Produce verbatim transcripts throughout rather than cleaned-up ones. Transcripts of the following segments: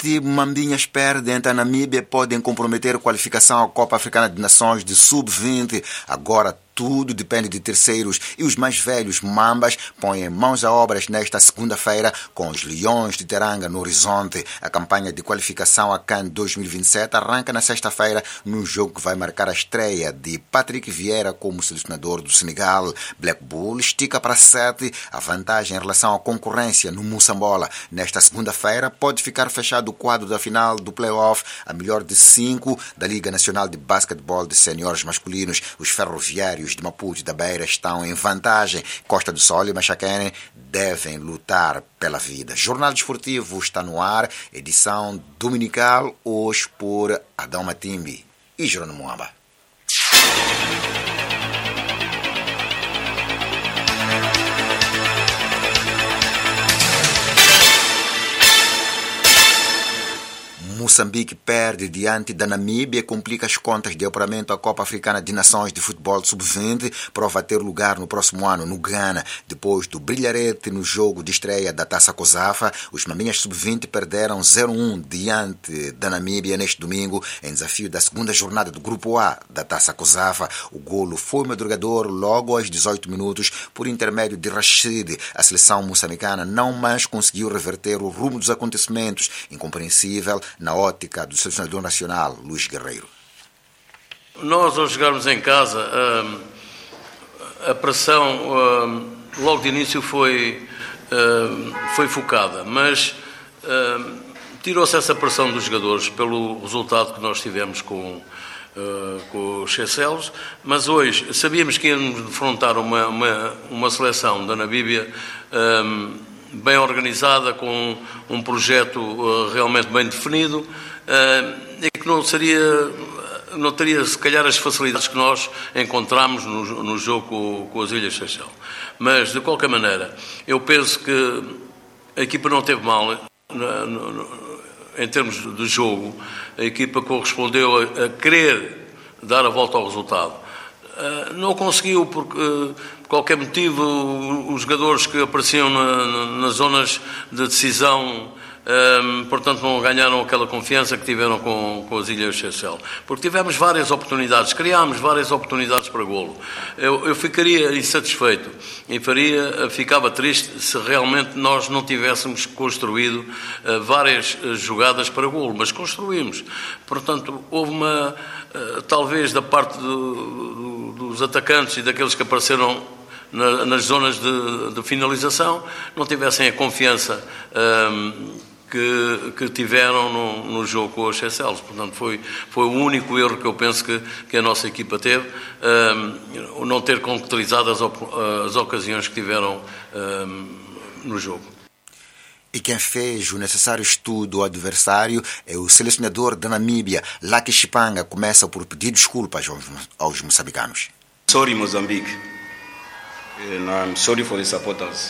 sete mambinhas perdem ante a Namíbia podem comprometer a qualificação à Copa Africana de Nações de sub vinte. Agora tudo depende de terceiros e os mais velhos mambas põem mãos a obras nesta segunda-feira com os Leões de Teranga no horizonte. A campanha de qualificação à CAN dois mil e vinte e sete arranca na sexta-feira num jogo que vai marcar a estreia de Patrick Vieira como selecionador do Senegal. Black Bull estica para sete a vantagem em relação à concorrência no Moçambola. Nesta segunda-feira pode ficar fechado o quadro da final do play-off, a melhor de cinco da Liga Nacional de Basquetebol de Seniores Masculinos. Os ferroviários de Maputo e da Beira estão em vantagem. Costa do Sol e Machaquene devem lutar pela vida. Jornal Desportivo está no ar, edição dominical, hoje por Adão Matimbi e Jerônimo Muamba. Moçambique perde diante da Namíbia e complica as contas de apuramento à Copa Africana de Nações de Futebol sub vinte, prova ter lugar no próximo ano no Ghana. Depois do brilharete no jogo de estreia da Taça Cosafa, os maminhas sub vinte perderam zero a um diante da Namíbia neste domingo, em desafio da segunda jornada do Grupo A da Taça Cosafa. O golo foi madrugador logo aos dezoito minutos por intermédio de Rashid. A seleção moçambicana não mais conseguiu reverter o rumo dos acontecimentos, incompreensível na ótica do selecionador nacional, Luís Guerreiro. Nós, ao chegarmos em casa, a pressão logo de início foi, foi focada, mas tirou-se essa pressão dos jogadores pelo resultado que nós tivemos com, com os Seychelles, mas hoje sabíamos que íamos defrontar uma, uma, uma seleção da Namíbia bem organizada, com um projeto uh, realmente bem definido uh, e que não seria, não teria, se calhar, as facilidades que nós encontramos no, no jogo com, com as Ilhas Seychelles. Mas, de qualquer maneira, eu penso que a equipa não teve mal na, no, em termos de jogo. A equipa correspondeu a, a querer dar a volta ao resultado. Uh, não conseguiu porque... Uh, Por qualquer motivo, os jogadores que apareciam na, na, nas zonas de decisão, um, portanto, não ganharam aquela confiança que tiveram com, com as Ilhas Seychelles. Porque tivemos várias oportunidades, criámos várias oportunidades para golo. Eu, eu ficaria insatisfeito e faria, ficava triste se realmente nós não tivéssemos construído uh, várias uh, jogadas para golo, mas construímos. Portanto, houve uma, uh, talvez da parte do, do, dos atacantes e daqueles que apareceram Na, nas zonas de, de finalização, não tivessem a confiança um, que, que tiveram no, no jogo com os Seychelles. Portanto, foi, foi o único erro que eu penso que, que a nossa equipa teve, um, o não ter concretizado as, as ocasiões que tiveram um, no jogo. E quem fez o necessário estudo ao adversário é o selecionador da Namíbia, Lucky Chipanga. Começa por pedir desculpas aos, aos moçambicanos. Sorry, Mozambique. And I'm sorry for the supporters.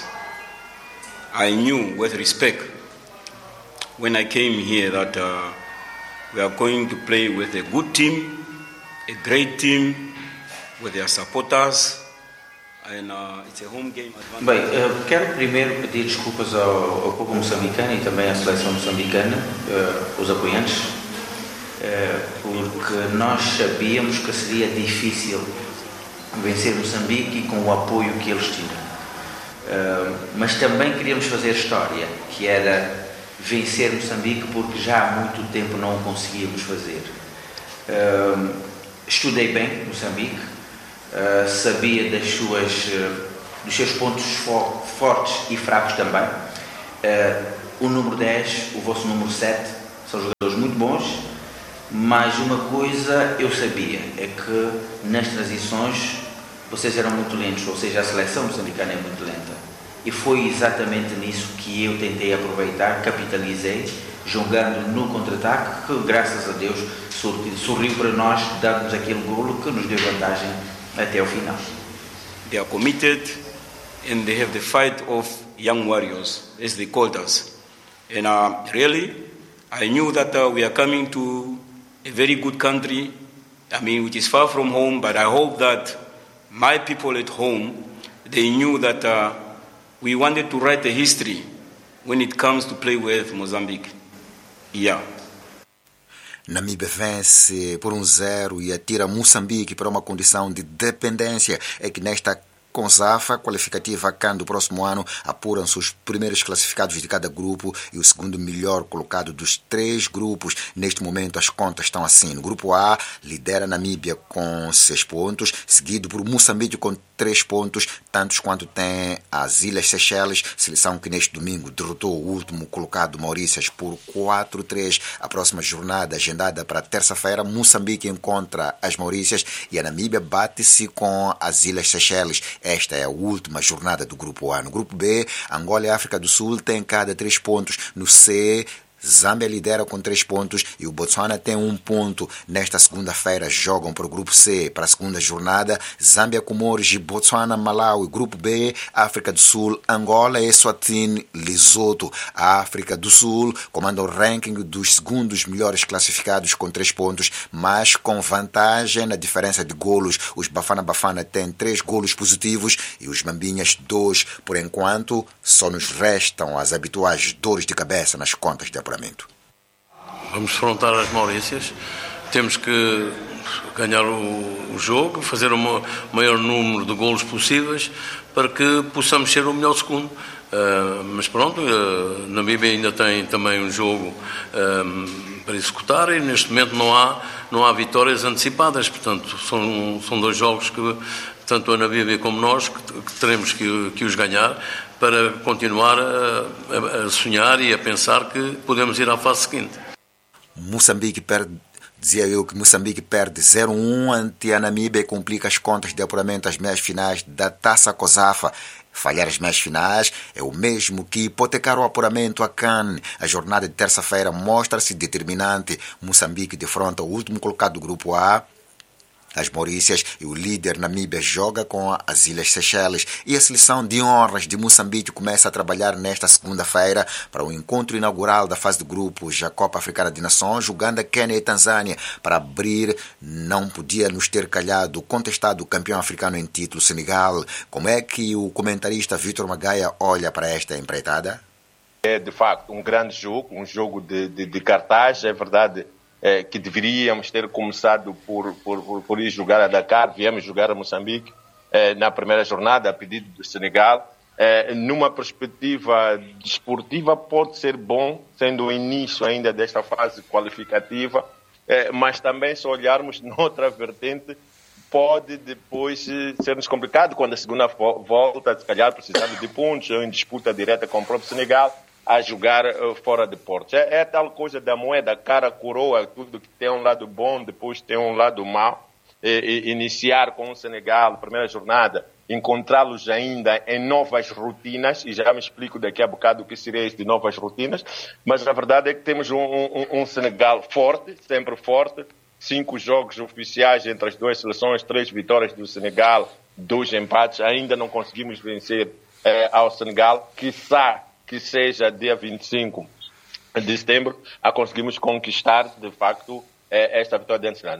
I knew with respect when I came here that uh, we are going to play with a good team, a great team, with their supporters, and uh, it's a home game advantage. Bem, uh, quero primeiro pedir desculpas ao, ao povo moçambicano e também à seleção moçambicana, uh, os apoiantes, uh, porque nós sabíamos que seria difícil vencer Moçambique com o apoio que eles tinham. Uh, mas também queríamos fazer história, que era vencer Moçambique, porque já há muito tempo não o conseguíamos fazer. Uh, estudei bem Moçambique, uh, sabia das suas, uh, dos seus pontos fo- fortes e fracos também. Uh, o número dez, o vosso número sete, são jogadores muito bons, mas uma coisa eu sabia, é que nas transições vocês eram muito lentos, ou seja, a seleção moçambicana é muito lenta. E foi exatamente nisso que eu tentei aproveitar, capitalizei, jogando no contra-ataque, que graças a Deus sorriu para nós, dando-nos aquele golo que nos deu vantagem até ao final. They are committed and they have the fight of young warriors, as they called us. And uh, really, I knew that uh, we are coming to a very good country, I mean, which is far from home, but I hope that my people at home, they knew that uh, we wanted to write a history when it comes to play with Mozambique. Yeah. Namíbia vence por um zero e atira Moçambique para uma condição de dependência. É que nesta CONSAFA qualificativa CAN do próximo ano apuram-se os primeiros classificados de cada grupo e o segundo melhor colocado dos três grupos. Neste momento as contas estão assim. No grupo A lidera Namíbia com seis pontos, seguido por Moçambique com três pontos, tantos quanto tem as Ilhas Seychelles, seleção que neste domingo derrotou o último colocado Maurícias por quatro a três. A próxima jornada agendada para terça-feira, Moçambique encontra as Maurícias e a Namíbia bate-se com as Ilhas Seychelles. Esta é a última jornada do grupo A. No grupo B, Angola e África do Sul têm cada três pontos. No C, Zâmbia lidera com três pontos e o Botsuana tem um ponto. Nesta segunda-feira jogam para o Grupo C. Para a segunda jornada, Zâmbia, Comores e Botsuana, Malawi. Grupo B, África do Sul, Angola, Eswatini, Lesoto. A África do Sul comanda o ranking dos segundos melhores classificados com três pontos, mas com vantagem na diferença de golos. Os Bafana Bafana têm três golos positivos e os Mambinhas dois. Por enquanto, só nos restam as habituais dores de cabeça nas contas de apuramento. Vamos defrontar as Maurícias. Temos que ganhar o, o jogo, fazer o maior número de golos possíveis para que possamos ser o melhor segundo. Uh, mas pronto, uh, Namíbia ainda tem também um jogo uh, para executar e neste momento não há, não há vitórias antecipadas. Portanto, são, são dois jogos que tanto a Namíbia como nós que, que teremos que, que os ganhar para continuar a, a sonhar e a pensar que podemos ir à fase seguinte. Moçambique perde, dizia eu que Moçambique perde zero a um ante a Namíbia e complica as contas de apuramento às meias finais da Taça COSAFA. Falhar as meias finais é o mesmo que hipotecar o apuramento a CAN. A jornada de terça-feira mostra-se determinante. Moçambique defronta o último colocado do grupo A, as Maurícias, e o líder Namíbia joga com as Ilhas Seychelles. E a seleção de honras de Moçambique começa a trabalhar nesta segunda-feira para o encontro inaugural da fase de grupos da Copa Africana de Nações, Uganda, Quênia e Tanzânia. Para abrir, não podia nos ter calhado o contestado campeão africano em título, Senegal. Como é que o comentarista Vítor Magaia olha para esta empreitada? É, de facto, um grande jogo, um jogo de, de, de cartaz, é verdade. É, que deveríamos ter começado por, por, por, por ir jogar a Dakar, viemos jogar a Moçambique é, na primeira jornada, a pedido do Senegal. É, numa perspectiva desportiva pode ser bom, sendo o início ainda desta fase qualificativa, é, mas também se olharmos noutra vertente, pode depois ser-nos complicado quando a segunda volta, se calhar precisando de pontos ou em disputa direta com o próprio Senegal, a jogar uh, fora de portos. É, é tal coisa da moeda, cara, coroa, tudo que tem um lado bom, depois tem um lado mau. E, e, iniciar com o Senegal, primeira jornada, encontrá-los ainda em novas rotinas, e já me explico daqui a bocado o que seria isso de novas rotinas, mas a verdade é que temos um, um, um Senegal forte, sempre forte, cinco jogos oficiais entre as duas seleções, três vitórias do Senegal, dois empates, ainda não conseguimos vencer eh, ao Senegal, quiçá que seja dia vinte e cinco de setembro, a conseguimos conquistar, de facto, esta vitória diante do Senegal.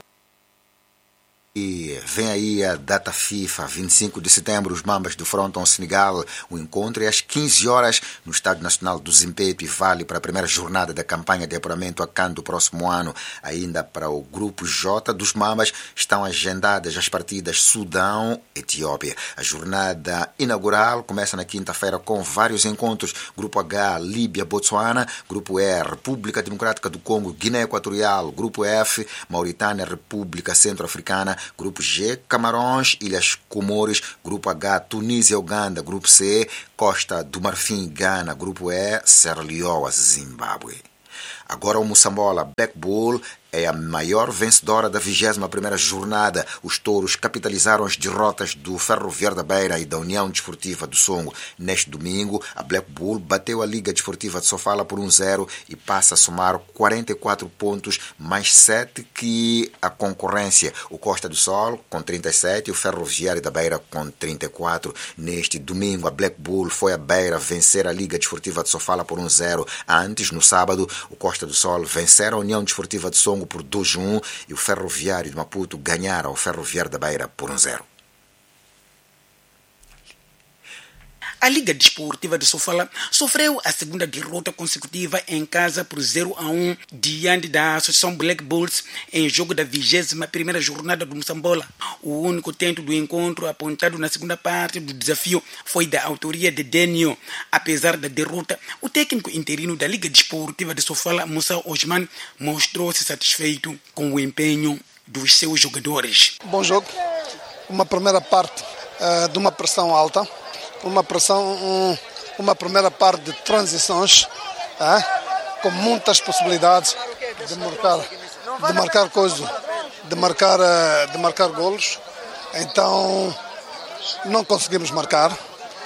E vem aí a data FIFA, vinte e cinco de setembro, os Mambas defrontam o Senegal. O encontro é às quinze horas no Estádio Nacional do Zimpeto e vale para a primeira jornada da campanha de apuramento a CAN do próximo ano. Ainda para o Grupo J dos Mambas estão agendadas as partidas Sudão-Etiópia. A jornada inaugural começa na quinta-feira com vários encontros. Grupo H, Líbia-Botsuana. Grupo E, República Democrática do Congo, Guiné Equatorial. Grupo F, Mauritânia, República Centro-Africana. Grupo G, Camarões, Ilhas Comores. Grupo H, Tunísia, Uganda. Grupo C, Costa do Marfim, Gana. Grupo E, Serra Leoa, Zimbábue. Agora o Moçambola Black Bull é a maior vencedora da vigésima primeira jornada. Os touros capitalizaram as derrotas do Ferroviário da Beira e da União Desportiva do Songo. Neste domingo, a Black Bull bateu a Liga Desportiva de Sofala por um zero e passa a somar quarenta e quatro pontos, mais sete que a concorrência. O Costa do Sol com trinta e sete e o Ferroviário da Beira com trinta e quatro. Neste domingo, a Black Bull foi a Beira vencer a Liga Desportiva de Sofala por um zero. Antes, no sábado, o Costa do Sol vencer a União Desportiva de Songo por dois a um e o Ferroviário de Maputo ganhar ao Ferroviário da Beira por um zero. A Liga Desportiva de Sofala sofreu a segunda derrota consecutiva em casa por zero a um diante da Associação Black Bulls em jogo da vigésima primeira jornada do Moçambola. O único tento do encontro apontado na segunda parte do desafio foi da autoria de Denio. Apesar da derrota, o técnico interino da Liga Desportiva de Sofala, Moussa Osman, mostrou-se satisfeito com o empenho dos seus jogadores. Bom jogo, uma primeira parte uh, de uma pressão alta, uma pressão, um, uma primeira parte de transições, uh, com muitas possibilidades de marcar, de marcar coisas, de marcar, uh, de marcar golos. Então não conseguimos marcar.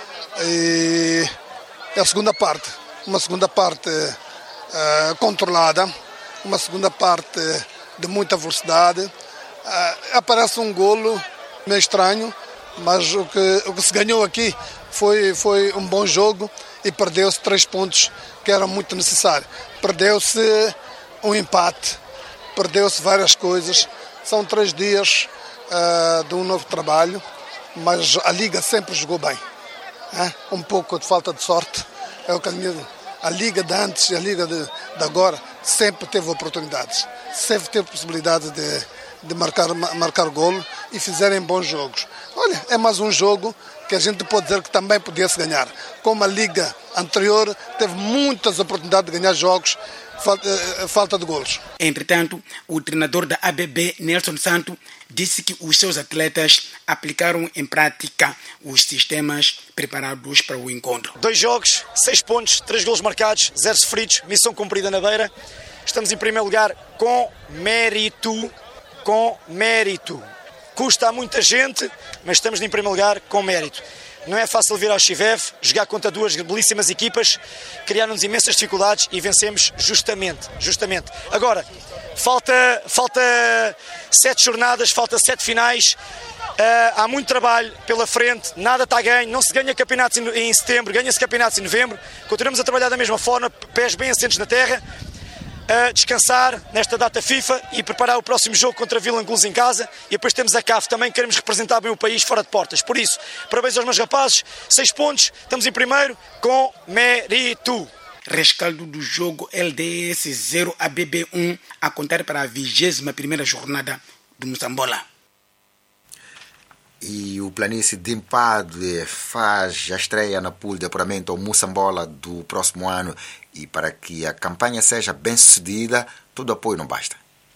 E a segunda parte, uma segunda parte uh, controlada, uma segunda parte de muita velocidade. Uh, aparece um golo meio estranho, mas o que, o que se ganhou aqui foi, foi um bom jogo e perdeu-se três pontos que eram muito necessários. Perdeu-se um empate, perdeu-se várias coisas. São três dias uh, de um novo trabalho, mas a Liga sempre jogou bem. É? Um pouco de falta de sorte. É o que a Liga de antes e a Liga de, de agora sempre teve oportunidades, sempre teve possibilidade de, de marcar, marcar golo e fizerem bons jogos. Olha, é mais um jogo que a gente pode dizer que também podia-se ganhar. Como a Liga anterior teve muitas oportunidades de ganhar jogos, falta, falta de golos. Entretanto, o treinador da A B B, Nelson Santo, disse que os seus atletas aplicaram em prática os sistemas preparados para o encontro. Dois jogos, seis pontos, três golos marcados, zero sofridos, missão cumprida na beira. Estamos em primeiro lugar com mérito, com mérito. Custa a muita gente, mas estamos em primeiro lugar com mérito. Não é fácil vir ao Chivev, jogar contra duas belíssimas equipas, criaram-nos imensas dificuldades e vencemos justamente, justamente. Agora, falta, falta sete jornadas, falta sete finais, uh, há muito trabalho pela frente, nada está a ganho, não se ganha campeonatos em setembro, ganha-se campeonatos em novembro, continuamos a trabalhar da mesma forma, pés bem assentes na terra, a descansar nesta data FIFA e preparar o próximo jogo contra a Vila Angulos em casa, e depois temos a C A F também, queremos representar bem o país fora de portas. Por isso, parabéns aos meus rapazes, seis pontos, estamos em primeiro com mérito. Rescaldo do jogo L D S zero A B B um a contar para a vigésima primeira jornada do Moçambola. E o Planície de Mpadue faz a estreia na pool de apuramento ao Moçambola do próximo ano, e para que a campanha seja bem sucedida, todo apoio não basta.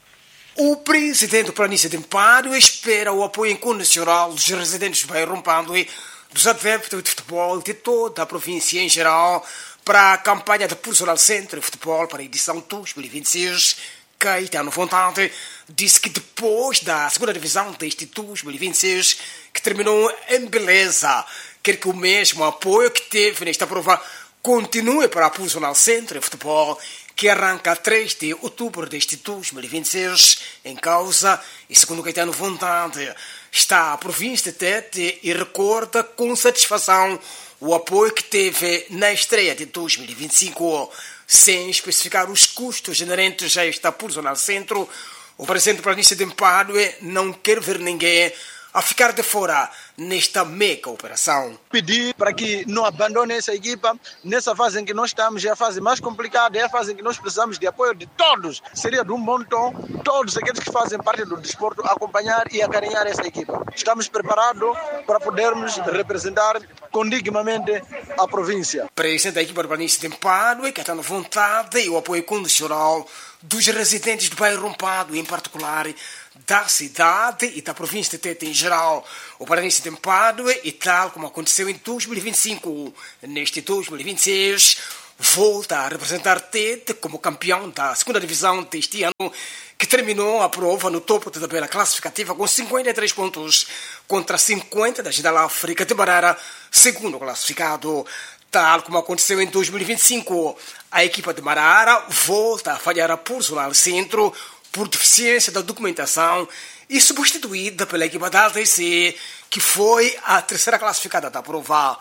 O presidente do Planície de Mpadue espera o apoio incondicional dos residentes do bairro Mpadue, dos adeptos de futebol de toda a província em geral, para a campanha de Personal Centro de Futebol para a edição dois mil e vinte e seis. Caetano Vontade disse que depois da segunda divisão deste dois mil e vinte e seis, que terminou em beleza, quer que o mesmo apoio que teve nesta prova continue para a Personal Centro de Futebol, que arranca três de outubro deste dois mil e vinte e seis. Em causa, e segundo Caetano Vontade, está a província de Tete e recorda com satisfação o apoio que teve na estreia de dois mil e vinte e cinco. Sem especificar os custos inerentes a esta Personal Centro, o presidente do Planície de Mpadue não quer ver ninguém a ficar de fora nesta mega operação. Pedir para que não abandone essa equipa nessa fase em que nós estamos, é a fase mais complicada, é a fase em que nós precisamos de apoio de todos. Seria de um bom tom, todos aqueles que fazem parte do desporto acompanhar e acarinhar essa equipa. Estamos preparados para podermos representar condignamente a província. Presidente da equipa do Planície de Mpadue, que está na vontade e o apoio condicional dos residentes do bairro Mpadue, em particular da cidade e da província de Tete em geral. O Planície de Mpadue, e tal como aconteceu em dois mil e vinte e cinco, neste dois mil e vinte e seis, volta a representar Tete como campeão da segunda divisão deste ano, que terminou a prova no topo da tabela classificativa com cinquenta e três pontos contra cinquenta da Gidal África de Marara, segundo classificado. Tal como aconteceu em dois mil e vinte e cinco, a equipa de Marara volta a falhar a Personal Centro por deficiência da documentação e substituída pela equipa da A D C, que foi a terceira classificada da prova.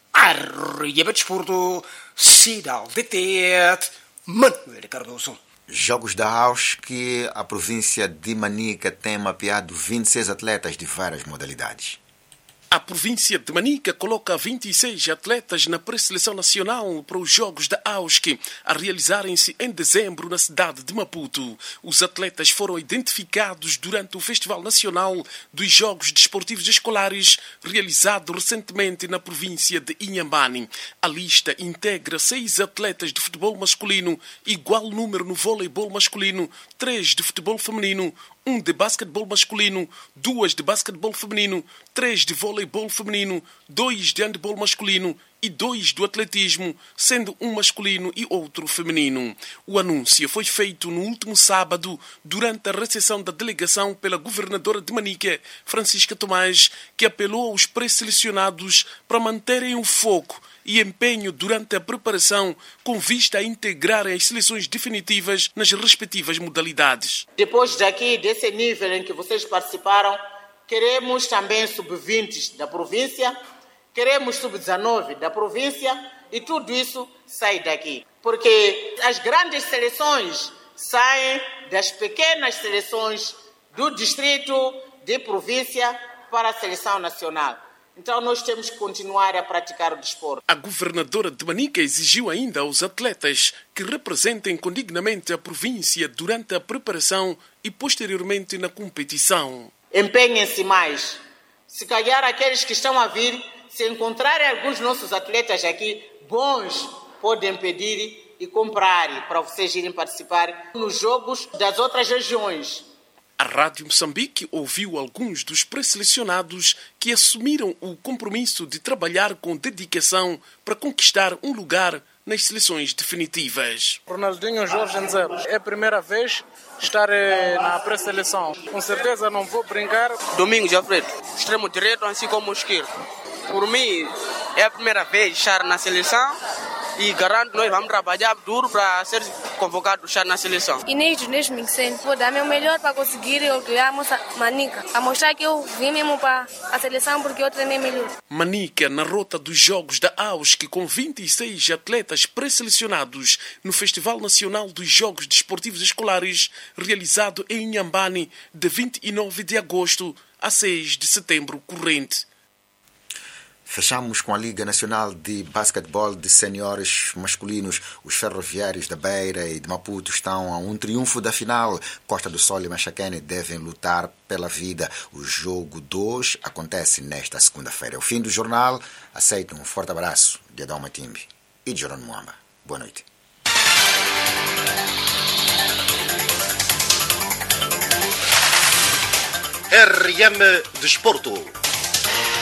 Arriba Desporto, Cidade de Tete, Manuel Cardoso. Jogos da A U S, que a província de Manica tem mapeado vinte e seis atletas de várias modalidades. A província de Manica coloca vinte e seis atletas na pré-seleção nacional para os Jogos da A U S C a realizarem-se em dezembro na cidade de Maputo. Os atletas foram identificados durante o Festival Nacional dos Jogos Desportivos Escolares realizado recentemente na província de Inhambane. A lista integra seis atletas de futebol masculino, igual número no voleibol masculino, três de futebol feminino, um de basquetebol masculino, duas de basquetebol feminino, três de voleibol feminino, dois de handebol masculino e dois do atletismo, sendo um masculino e outro feminino. O anúncio foi feito no último sábado, durante a recepção da delegação pela governadora de Manica, Francisca Tomás, que apelou aos pré-selecionados para manterem o foco e empenho durante a preparação com vista a integrarem as seleções definitivas nas respectivas modalidades. Depois daqui, desse nível em que vocês participaram, queremos também sub vinte da província, queremos sub dezenove da província e tudo isso sai daqui. Porque as grandes seleções saem das pequenas seleções do distrito, de província para a seleção nacional. Então nós temos que continuar a praticar o desporto. A governadora de Manica exigiu ainda aos atletas que representem condignamente a província durante a preparação e posteriormente na competição. Empenhem-se mais. Se calhar aqueles que estão a vir, se encontrarem alguns nossos atletas aqui bons, podem pedir e comprar para vocês irem participar nos jogos das outras regiões. A Rádio Moçambique ouviu alguns dos pré-selecionados que assumiram o compromisso de trabalhar com dedicação para conquistar um lugar nas seleções definitivas. Ronaldinho Jorge Nzero. É a primeira vez estar na pré-seleção. Com certeza não vou brincar. Domingos Alfredo, extremo direito, assim como o esquerdo. Por mim, é a primeira vez estar na seleção. E garanto, nós vamos trabalhar duro para ser convocado estar na seleção. Inês Inês Mixen, vou dar meu melhor para conseguir orgulhar a Manica. A mostrar que eu vim mesmo para a seleção porque eu treinei melhor. Manica, na rota dos Jogos da A U S C, com vinte e seis atletas pré-selecionados no Festival Nacional dos Jogos Desportivos Escolares, realizado em Inhambane, de vinte e nove de agosto a seis de setembro corrente. Fechamos com a Liga Nacional de Basquetebol de Seniores Masculinos. Os ferroviários da Beira e de Maputo estão a um triunfo da final. Costa do Sol e Machacane devem lutar pela vida. O jogo dois acontece nesta segunda-feira. É o fim do jornal. Aceito um forte abraço de Adão Matimbi e de Jerônimo Muamba. Boa noite. R M Desporto.